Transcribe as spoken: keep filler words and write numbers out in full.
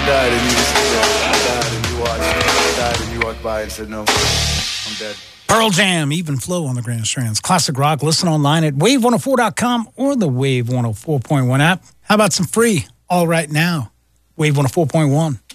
died and you sit there. I died and you watched. I died and you walked by and said, no, I'm dead. Pearl Jam, Even Flow on the Grand Strands. Classic rock. Listen online at wave one oh four dot com or the Wave one oh four point one app. How about some free All Right Now? Wave one oh four point one.